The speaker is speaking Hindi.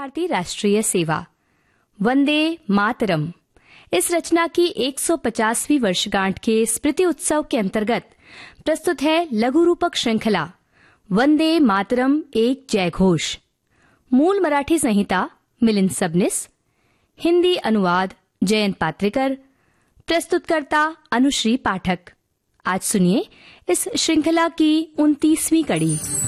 भारती राष्ट्रीय सेवा, वंदे मातरम। इस रचना की 150वीं वर्षगांठ के स्मृति उत्सव के अंतर्गत प्रस्तुत है लघु रूपक श्रृंखला वंदे मातरम एक जय घोष। मूल मराठी संहिता मिलिंद सबनिस, हिंदी अनुवाद जयंत पात्रेकर, प्रस्तुतकर्ता अनुश्री पाठक। आज सुनिए इस श्रृंखला की 29वीं कड़ी।